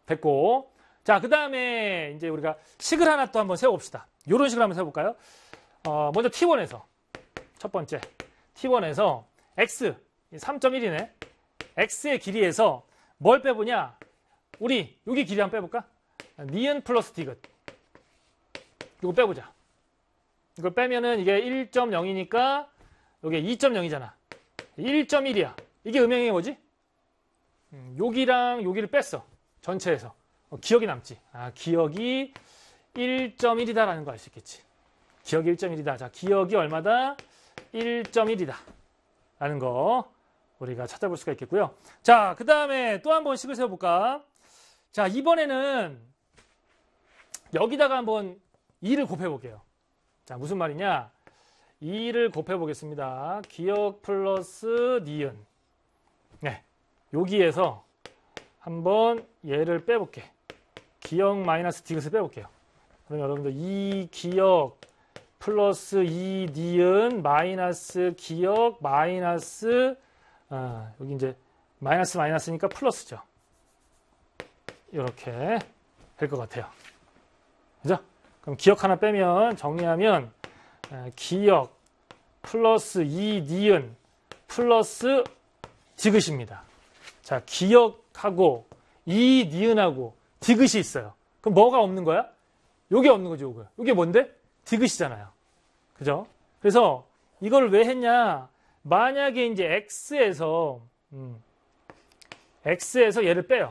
됐고. 자, 그 다음에 이제 우리가 식을 하나 또 한번 세워봅시다. 이런 식으로 한번 세워볼까요? 먼저 T1에서, 첫 번째. T1에서 X, 3.1이네. X의 길이에서 뭘 빼보냐? 우리 여기 길이 한번 빼볼까? 니은 플러스 디귿. 이거 빼보자. 이걸 빼면은 이게 1.0이니까 이게 2.0이잖아. 1.1이야. 이게 음영이 뭐지? 여기랑 여기를 뺐어. 전체에서. 기억이 남지. 기억이 1.1이다라는 거 알 수 있겠지. 기억이 1.1이다. 자, 기억이 얼마다? 1.1이다. 라는 거 우리가 찾아볼 수가 있겠고요. 자, 그 다음에 또 한 번 식을 세워볼까? 자, 이번에는 여기다가 한번 2를 곱해볼게요. 자, 무슨 말이냐? 2를 곱해보겠습니다. 기억 플러스 니은. 네, 여기에서 한번 얘를 빼볼게. 기억 마이너스 디귿을 빼볼게요. 그럼 여러분들 2 기억 플러스 2 니은 마이너스 기억 마이너스 여기 이제 마이너스 마이너스니까 플러스죠. 이렇게 될 것 같아요. 그죠? 그럼 기억 하나 빼면 정리하면 기억 플러스 2 니은 플러스 디귿입니다. 자, 기억하고 2 니은하고 디귿이 있어요. 그럼 뭐가 없는 거야? 요게 없는 거죠, 요거. 요게 뭔데? 디귿이잖아요. 그죠? 그래서 이걸 왜 했냐? 만약에 이제 X에서 얘를 빼요.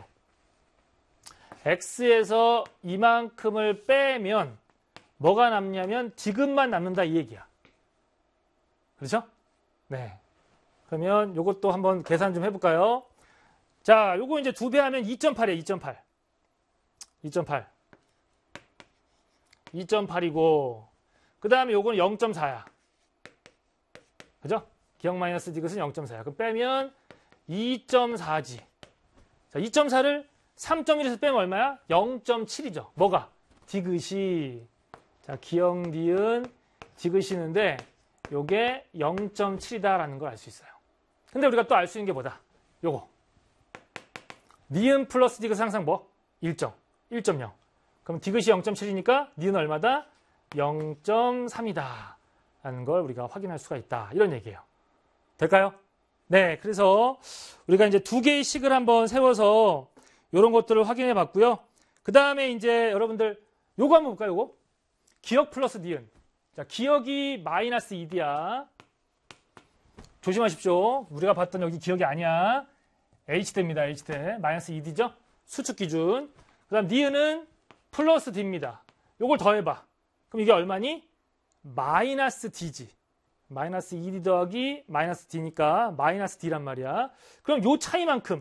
X에서 이만큼을 빼면 뭐가 남냐면 디귿만 남는다 이 얘기야. 그렇죠? 네. 그러면 요것도 한번 계산 좀 해볼까요? 자, 요거 이제 2배 하면 2.8이에요. 2.8. 2.8. 2.8이고 그 다음에 요거는 0.4야. 그죠? 기억 마이너스 디귿은 0.4야. 그럼 빼면 2.4지. 자, 2.4를 3.1에서 빼면 얼마야? 0.7이죠. 뭐가? 디귿이. 자, 기억 니은 디귿이는데 요게 0.7이다라는 걸 알 수 있어요. 근데 우리가 또 알 수 있는 게 뭐다? 요거. 니은 플러스 디귿은 항상 뭐? 1.0. 그럼 디귿이 0.7이니까 니은 얼마다? 0.3이다. 라는 걸 우리가 확인할 수가 있다. 이런 얘기예요. 될까요? 네, 그래서 우리가 이제 2개의 식을 한번 세워서 이런 것들을 확인해 봤고요. 그 다음에 이제 여러분들 요거 한번 볼까요? 요거? 기억 플러스 니은. 자, 기억이 마이너스 2D야. 조심하십시오. 우리가 봤던 여기 기억이 아니야. H대입니다. H대. 마이너스 2D죠? 수축 기준. 그 다음 니은은 플러스 D입니다. 요걸 더해봐. 그럼 이게 얼마니? 마이너스 D지. 마이너스 2D 더하기 마이너스 D니까 마이너스 D란 말이야. 그럼 요 차이만큼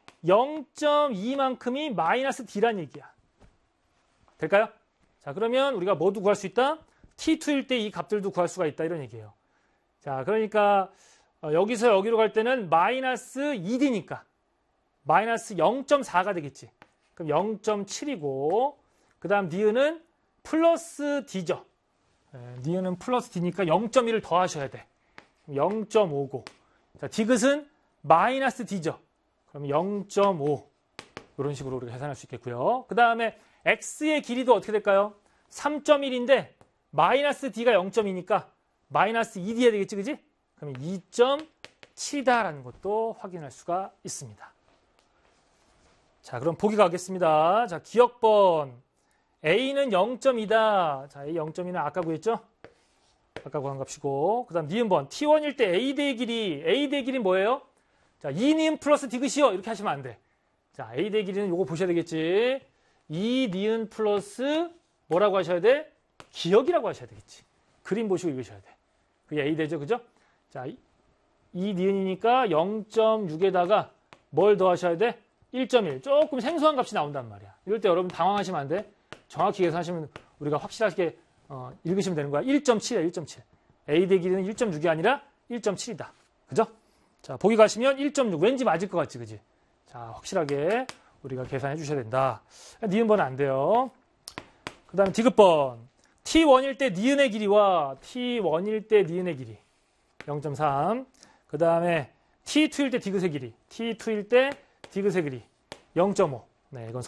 0.2만큼이 마이너스 D란 얘기야. 될까요? 자, 그러면 우리가 뭐도 구할 수 있다? T2일 때 이 값들도 구할 수가 있다. 이런 얘기예요. 자, 그러니까 여기서 여기로 갈 때는 마이너스 2D니까 마이너스 0.4가 되겠지. 그럼 0.7이고 그 다음 니은은 플러스 D죠. 니은은 플러스 D니까 0.1을 더하셔야 돼. 0.5고 자, 디귿은 마이너스 D죠. 그럼 0.5 이런 식으로 우리가 계산할 수 있겠고요. 그 다음에 X의 길이도 어떻게 될까요? 3.1인데 마이너스 D가 0.2니까 마이너스 2D 해야 되겠지, 그지? 그럼 2.7이다라는 것도 확인할 수가 있습니다. 자, 그럼 보기 가겠습니다. 자, 기억번 A는 0.2다. 자, A 0.2는 아까 구했죠? 아까 구한 값이고 그 다음 니은번 T1일 때 A대의 길이 뭐예요? 자, 2니은 플러스 디귿이요. 이렇게 하시면 안 돼. 자, A대의 길이는 요거 보셔야 되겠지. 2니은 플러스 뭐라고 하셔야 돼? 기억이라고 하셔야 되겠지. 그림 보시고 읽으셔야 돼. 그게 A대죠. 그죠? 자, 2니은이니까 0.6에다가 뭘 더하셔야 돼? 1.1. 조금 생소한 값이 나온단 말이야. 이럴 때 여러분 당황하시면 안 돼. 정확히 계산하시면 우리가 확실하게 읽으시면 되는 거야. 1.7이야. 1.7. A대 길이는 1.6이 아니라 1.7이다. 그죠? 자, 보기 가시면 1.6. 왠지 맞을 것 같지, 그지? 자, 확실하게 우리가 계산해 주셔야 된다. 니은번은 안 돼요. 그 다음에 디귿번. T1일 때 니은의 길이와 T1일 때 니은의 길이 0.3. 그 다음에 T2일 때 디귿의 길이, T2일 때 디귿의 길이 0.5. 네, 이건